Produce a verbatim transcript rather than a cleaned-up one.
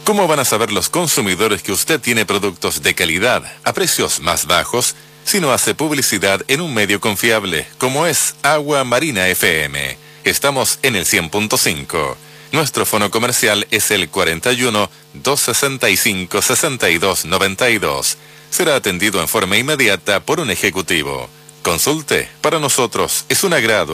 ¿Cómo van a saber los consumidores que usted tiene productos de calidad a precios más bajos si no hace publicidad en un medio confiable como es Agua Marina F M? Estamos en el cien punto cinco. Nuestro fono comercial es el cuarenta y uno, doscientos sesenta y cinco, sesenta y dos noventa y dos. Será atendido en forma inmediata por un ejecutivo. Consulte, para nosotros es un agrado